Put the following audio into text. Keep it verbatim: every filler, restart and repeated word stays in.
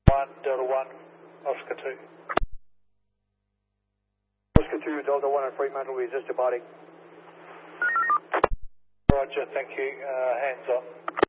one, Delta one, Oscar two. Oscar two, Delta one on Fremantle, resist departing. Roger, thank you. Uh, hands on.